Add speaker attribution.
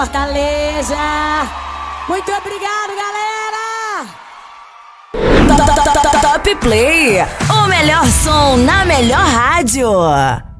Speaker 1: Fortaleza. Muito obrigado, galera.
Speaker 2: Top Play, o melhor som na melhor rádio.